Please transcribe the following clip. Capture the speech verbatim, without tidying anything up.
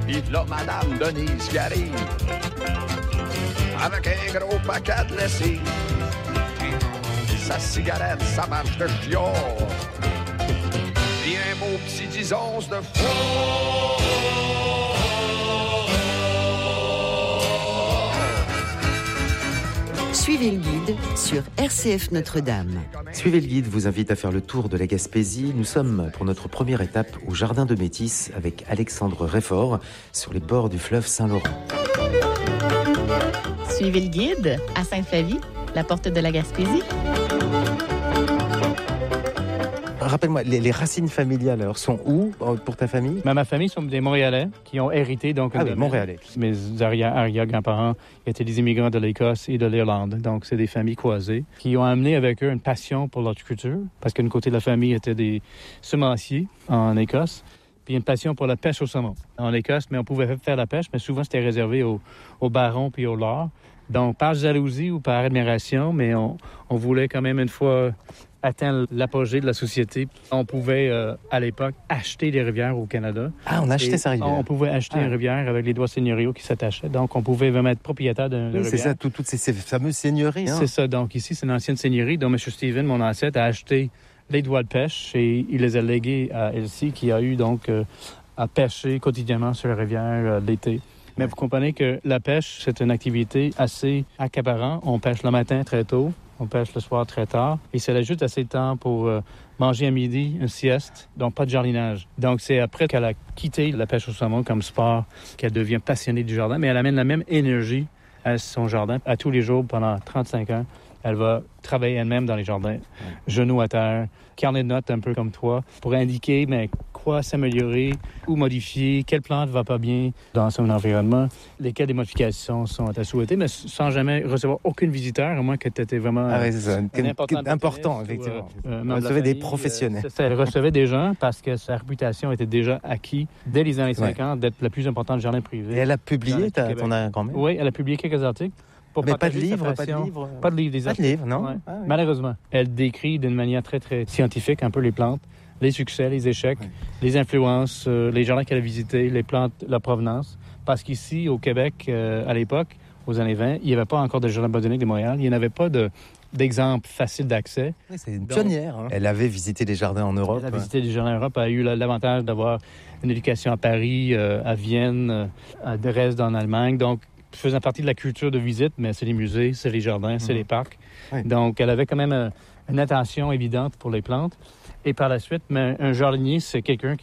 Pis là, Madame Denise qui arrive, avec un gros paquet de lessive. Sa cigarette, sa marche de chiot. Pis un beau petit dix onces de froid. Suivez le guide sur R C F Notre-Dame. Suivez le guide vous invite à faire le tour de la Gaspésie. Nous sommes pour notre première étape au Jardin de Métis avec Alexandre Réfort sur les bords du fleuve Saint-Laurent. Suivez le guide à Sainte-Flavie, la porte de la Gaspésie. Rappelle-moi, les, les racines familiales alors, sont où pour ta famille? Mais ma famille sont des Montréalais qui ont hérité. Donc, ah de oui, Montréalais. Mes arrière-arrière-grands-parents étaient des immigrants de l'Écosse et de l'Irlande. Donc, c'est des familles croisées qui ont amené avec eux une passion pour l'horticulture parce qu'une côté de la famille était des semenciers en Écosse. Puis une passion pour la pêche au saumon en Écosse. Mais on pouvait faire la pêche, mais souvent c'était réservé aux, aux barons puis aux lords. Donc, par jalousie ou par admiration, mais on, on voulait quand même une fois atteindre l'apogée de la société. On pouvait, euh, à l'époque, acheter des rivières au Canada. Ah, on achetait sa rivière. On pouvait acheter ah. une rivière avec les droits seigneuriaux qui s'attachaient. Donc, on pouvait vraiment être propriétaire d'une oui, rivière. C'est ça, tout, toutes ces, ces fameuses seigneuries. Hein. C'est ça. Donc, ici, c'est une ancienne seigneurie dont M. Steven, mon ancêtre, a acheté les droits de pêche et il les a légués à Elsie, qui a eu donc euh, à pêcher quotidiennement sur la rivière euh, l'été. Mais vous comprenez que la pêche, c'est une activité assez accaparante. On pêche le matin très tôt, on pêche le soir très tard, et ça laisse juste assez de temps pour euh, manger à midi, une sieste, donc pas de jardinage. Donc c'est après qu'elle a quitté la pêche au saumon comme sport qu'elle devient passionnée du jardin, mais elle amène la même énergie à son jardin. À tous les jours, pendant trente-cinq ans, elle va travailler elle-même dans les jardins, genoux à terre, carnet de notes un peu comme toi, pour indiquer mais quoi s'améliorer ou modifier, quelle plante va pas bien dans son environnement, lesquelles des modifications sont à souhaiter, mais sans jamais recevoir aucun visiteur, à moins que tu étais vraiment ah oui, c'est ça. un important, important effectivement. Ou, euh, elle recevait des professionnels. Euh, ça, elle recevait des gens parce que sa réputation était déjà acquise dès les années cinquante ouais. d'être la plus importante jardin privé. Et elle a publié ta, ton quand même? Oui, elle a publié quelques articles. Pour mais pas de livre, pas de livre, pas de livre, des pas de livre, non. Ouais. Ah, oui. Malheureusement, elle décrit d'une manière très très scientifique un peu les plantes, les succès, les échecs, oui. les influences, euh, les jardins qu'elle a visités, les plantes, la provenance. Parce qu'ici au Québec, euh, à l'époque, aux années vingt, il n'y avait pas encore de jardin botanique de Montréal. Il n'y en avait pas de d'exemples faciles d'accès. Oui, c'est une pionnière. Hein. Elle avait visité des jardins en Europe. Elle a visité des jardins en Europe. Elle a eu l'avantage d'avoir une éducation à Paris, euh, à Vienne, euh, à Dresde en Allemagne. Donc faisant partie de la culture de visite, mais c'est les musées, c'est les jardins, mmh. c'est les parcs. Oui. Donc, elle avait quand même une attention évidente pour les plantes. Et par la suite, mais un jardinier, c'est quelqu'un qui